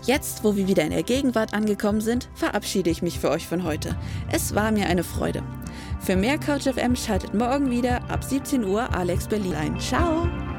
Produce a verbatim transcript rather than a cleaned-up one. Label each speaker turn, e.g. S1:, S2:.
S1: Jetzt, wo wir wieder in der Gegenwart angekommen sind, verabschiede ich mich für euch von heute. Es war mir eine Freude. Für mehr CouchFM schaltet morgen wieder ab siebzehn Uhr Alex Berlin ein. Ciao!